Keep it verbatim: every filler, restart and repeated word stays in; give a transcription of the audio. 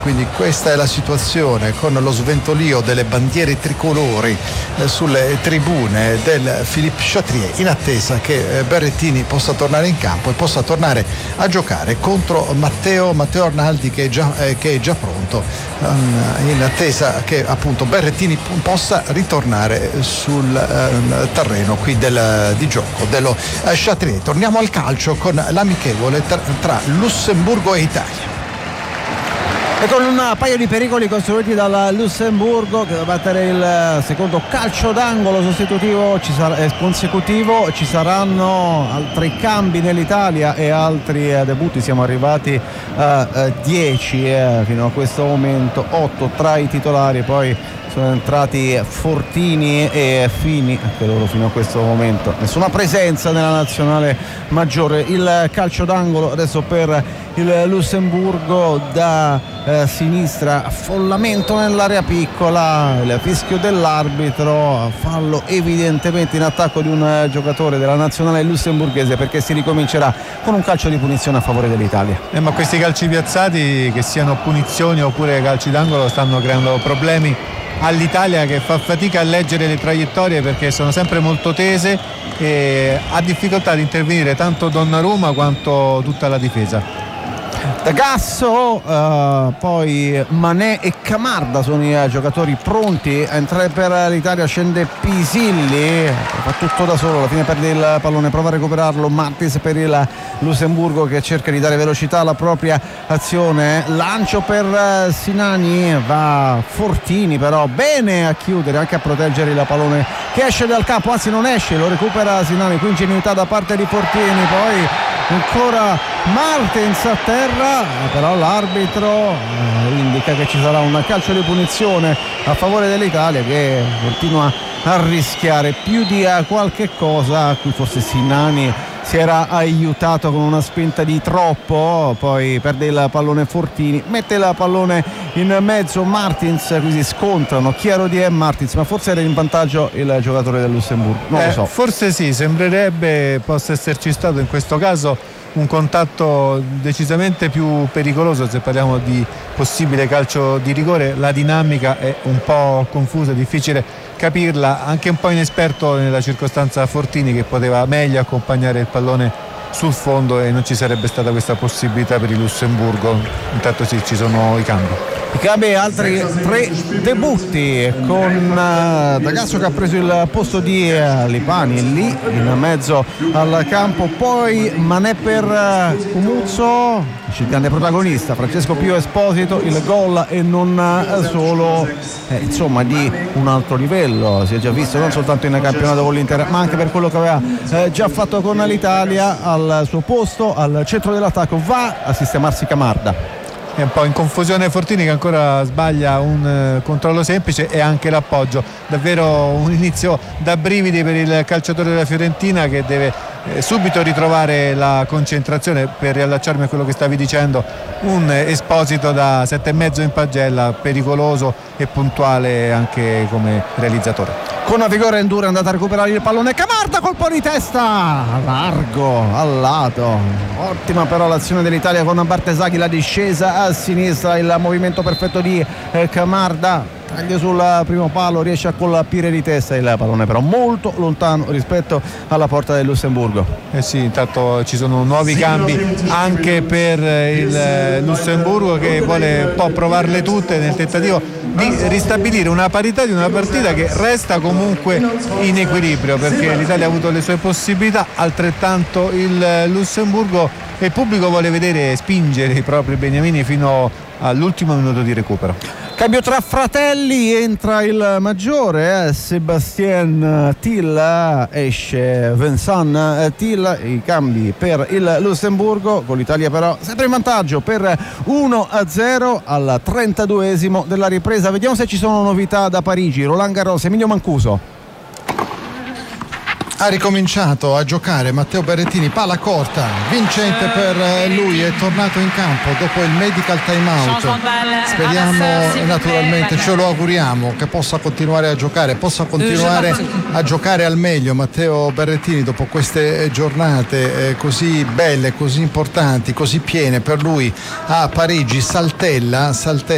Quindi questa è la situazione, con lo sventolio delle bandiere tricolori eh, sulle tribune del Philippe Chatrier, in attesa che eh, Berrettini possa tornare in campo e possa tornare a giocare contro Matteo, Matteo Arnaldi, che è già, eh, che è già pronto, um, in attesa che appunto Berrettini possa ritornare sul eh, terreno qui del, di gioco dello eh, Chatrier. Torniamo al calcio con l'amichevole tra, tra Lussemburgo e Italia. E con un paio di pericoli costruiti dal Lussemburgo, che deve battere il secondo calcio d'angolo sostitutivo ci sarà, eh, consecutivo. Ci saranno altri cambi nell'Italia e altri eh, debutti. Siamo arrivati a dieci eh, fino a questo momento, otto tra i titolari, poi sono entrati Fortini e Fini, anche loro fino a questo momento nessuna presenza nella nazionale maggiore. Il calcio d'angolo adesso per il Lussemburgo, da eh, sinistra, affollamento nell'area piccola, il fischio dell'arbitro, fallo evidentemente in attacco di un eh, giocatore della nazionale lussemburghese, perché si ricomincerà con un calcio di punizione a favore dell'Italia. Eh, ma questi calci piazzati, che siano punizioni oppure calci d'angolo, stanno creando problemi all'Italia, che fa fatica a leggere le traiettorie perché sono sempre molto tese e ha difficoltà di intervenire tanto Donnarumma quanto tutta la difesa. Da Gasso, uh, poi Mané e Camarda sono i giocatori pronti a entrare per l'Italia. Scende Pisilli, fa tutto da solo, alla fine perde il pallone, prova a recuperarlo Martins per il Lussemburgo, che cerca di dare velocità alla propria azione. Lancio per Sinani, va Fortini però bene a chiudere, anche a proteggere il pallone che esce dal campo, anzi non esce, lo recupera Sinani. Qui ingenuità da parte di Fortini, poi ancora Martins a terra, però l'arbitro eh, indica che ci sarà un calcio di punizione a favore dell'Italia, che continua a rischiare più di qualche cosa. Qui forse Sinani si era aiutato con una spinta di troppo, poi perde il pallone Fortini, mette il pallone in mezzo Martins, così scontrano Chiarodi e Martins, ma forse era in vantaggio il giocatore del Lussemburgo, non eh, lo so. Forse sì, sembrerebbe possa esserci stato in questo caso un contatto decisamente più pericoloso. Se parliamo di possibile calcio di rigore, la dinamica è un po' confusa, difficile capirla, anche un po' inesperto nella circostanza Fortini, che poteva meglio accompagnare il pallone sul fondo e non ci sarebbe stata questa possibilità per il Lussemburgo. Intanto sì, ci sono i cambi. I cambi, altri tre debutti, con uh, D'Agasso che ha preso il posto di uh, Lipani lì in mezzo al campo, poi Mané per uh, Comuzzo, il grande protagonista Francesco Pio Esposito, il gol e non uh, solo, eh, insomma di un alto livello, si è già visto non soltanto in campionato con l'Inter ma anche per quello che aveva uh, già fatto con l'Italia. Al suo posto, al centro dell'attacco, va a sistemarsi Camarda. È un po' in confusione Fortini, che ancora sbaglia un eh, controllo semplice e anche l'appoggio. Davvero un inizio da brividi per il calciatore della Fiorentina, che deve eh, subito ritrovare la concentrazione. Per riallacciarmi a quello che stavi dicendo, un eh, Esposito da sette e mezzo in pagella, pericoloso e puntuale anche come realizzatore. Con vigore e enduro è andata a recuperare il pallone Camarda, colpo di testa largo al lato, ottima però l'azione dell'Italia con Bartesaghi, la discesa a sinistra, il movimento perfetto di eh, Camarda, taglio sul primo palo, riesce a colpire di testa il pallone, però molto lontano rispetto alla porta del Lussemburgo. Eh sì, intanto ci sono nuovi cambi anche per il Lussemburgo, che vuole un po' provarle tutte nel tentativo di ristabilire una parità di una partita che resta comunque in equilibrio, perché l'Italia ha avuto le sue possibilità, altrettanto il Lussemburgo, e il pubblico vuole vedere spingere i propri beniamini fino all'ultimo minuto di recupero. Cambio tra fratelli, entra il maggiore eh, Sébastien Till, esce Vincent Till. I cambi per il Lussemburgo, con l'Italia però sempre in vantaggio per uno a zero al trentaduesimo della ripresa. Vediamo se ci sono novità da Parigi. Roland Garros, Emilio Mancuso. Ha ricominciato a giocare Matteo Berrettini, palla corta, vincente per lui, è tornato in campo dopo il medical time out. Speriamo, naturalmente ce lo auguriamo, che possa continuare a giocare, possa continuare a giocare al meglio Matteo Berrettini dopo queste giornate eh, così belle, così importanti, così piene per lui a Parigi. Saltella, saltella